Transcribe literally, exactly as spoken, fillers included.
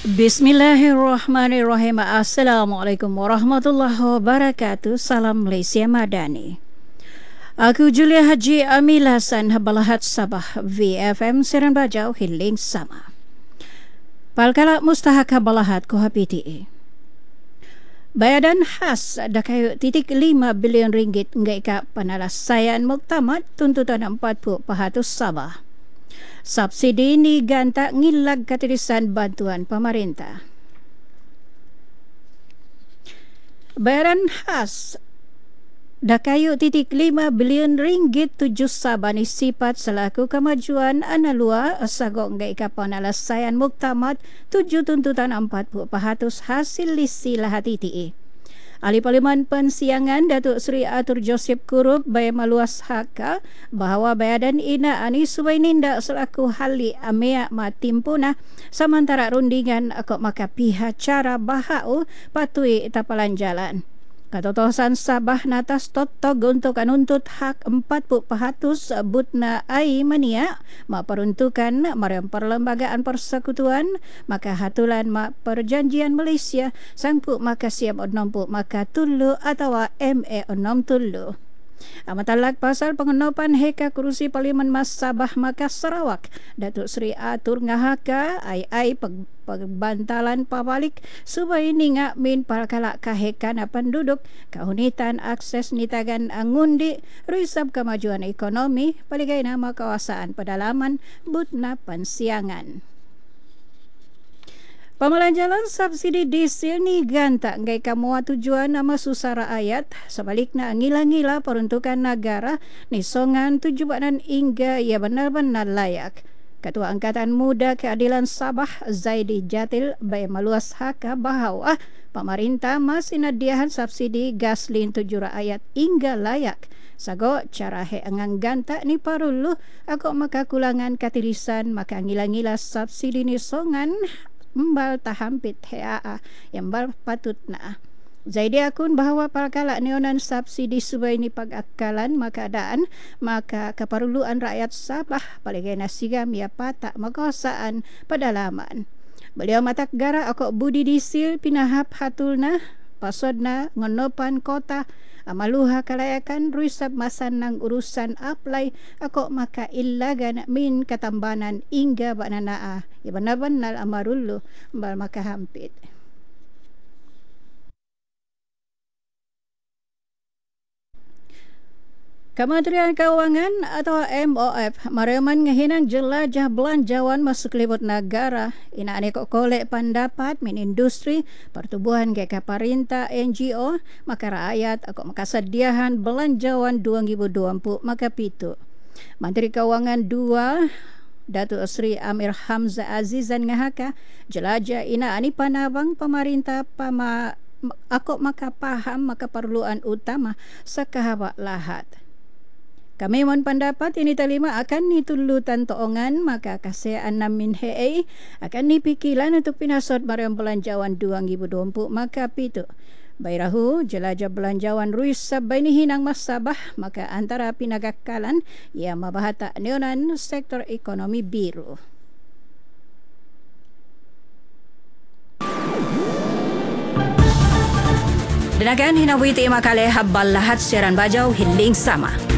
Bismillahirrahmanirrahim. Assalamualaikum warahmatullahi wabarakatuh. Salam Malaysia Madani. Aku Julia Haji Amil Hasan Balahat Sabah V F M Seran Bajau Hiling Sama. Palkala mustahak Balahat Koha P T A. Bayadan khas dakayu titik lima bilion ringgit ngaika penyelesaian muktamad tuntutan empat puluh pahatus Sabah. Subsidi ni gantak ngilag katirisan bantuan pemerintah. Bayaran khas dakayu titik lima bilion ringgit tujuh Sabah ni sifat selaku kemajuan analua sagok ngaika penyelesaian muktamad tujuh tuntutan empat puluh pahatus hasil lisi lahat I T A. Ahli Parlimen Pensiangan Datuk Seri Atur Joseph Kurup baya maluas haka bahawa bayadan ina ani subai nindak selaku hali amea matimpuna samantara rundingan akok maka pihak cara bahau patui tapalan jalan. Katotosan Sabah natas toto untuk anuntut hak empat puluh pahatus butna ai mania mak peruntukan mariam perlembagaan persekutuan maka hatulan mak perjanjian Malaysia sangpu maka siap enam puluh maka tulu atau M A enam tulu. Amatalak pasal pengenopan heka kerusi Parlimen Mas Sabah maka Sarawak Datuk Seri Atur ngahaka ai ai pegbantalan pabalik subai ningak min palkalak kahekan penduduk kahunitan akses nitagan ngundi risab kemajuan ekonomi paligai nama kawasan pedalaman butna pensiangan. Pamalan jalan subsidi diesel ni gantak ngai kamua tujuan nama susara ayat sebaliknya ngila-ngila peruntukan negara ni songan tuju banan hingga ia benar-benar layak. Ketua Angkatan Muda Keadilan Sabah Zaidi Jatil baya maluas haka bahawa pemerintah masih nadiahan subsidi gaslin tujuh rakyat hingga layak. Sago cara he angang gantak ni parulu aku maka kulangan katirisan maka ngila-ngila subsidi ni songan mbal tahampit hea yang mbal patut na. Zaidi akun bahawa palkala neonan subsidi subai ni pagakalan makadaan maka keperluan rakyat Sabah paling nasigam ia patak makosaan pedalaman. Beliau matak gara akok budi disil pinahap hatulna pasodna ngonopan kota amaluha kalayakan ruisab masan nang urusan apply akok maka illagan min katambanan hingga bananaa ya benar-benar amarullu mbal maka hampit. Kementerian Keuangan atau M O F mariaman ngehinang jelajah belanjawan masuk libut negara ina ane kok kolek pendapat min industri pertubuhan ke pemerintah N G O maka rakyat akok maka sediahan belanjawan dua ribu dua puluh maka pitu. Menteri Keuangan dua Datuk Seri Amir Hamzah Azizan ngahaka jelajah ina ani panabang pemerintah pama akok maka paham maka perluan utama sakahabak lahat. Kami mohon pendapat ini terima akan nitulutan toongan maka kasean namin hei akan nipikilan untuk pinasot mariam belanjawan dua ribu dua puluh maka pitu. Bairahu jelajah belanjawan ruis sabay ni hinang Mas Sabah maka antara pinagakalan ia mabahata neonan sektor ekonomi biru. Dinakan hinawiti makale habal lahat siaran bajau hiling sama.